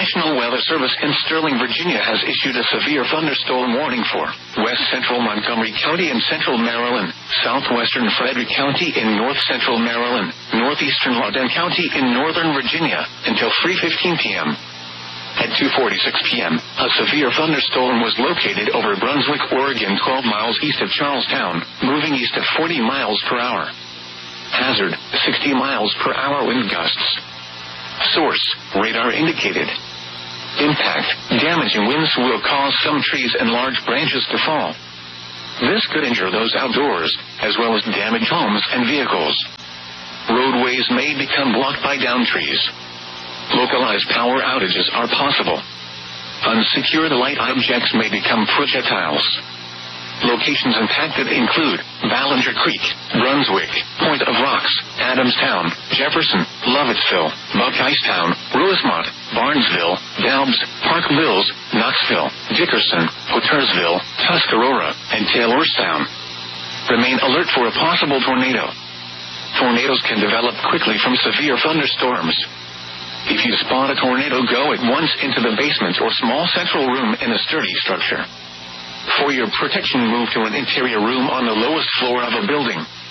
National Weather Service in Sterling, Virginia has issued a severe thunderstorm warning for west central Montgomery County in central Maryland, southwestern Frederick County in north central Maryland, northeastern Loudoun County in northern Virginia, until 3:15 p.m. At 2:46 p.m., a severe thunderstorm was located over Brunswick, Oregon, 12 miles east of Charlestown, moving east at 40 miles per hour. Hazard, 60 miles per hour wind gusts. Source, radar indicated. Impact, damaging winds will cause some trees and large branches to fall. This could injure those outdoors, as well as damage homes and vehicles. Roadways may become blocked by downed trees. Localized power outages are possible. Unsecured light objects may become projectiles. Locations impacted include Ballinger Creek, Brunswick, Point of Rocks, Adamstown, Jefferson, Lovettsville, Buckeyestown, Rosemont, Barnesville, Dalbs, Park Mills, Knoxville, Dickerson, Pottersville, Tuscarora, and Taylorstown. Remain alert for a possible tornado. Tornadoes can develop quickly from severe thunderstorms. If you spot a tornado, go at once into the basement or small central room in a sturdy structure. For your protection, move to an interior room on the lowest floor of a building.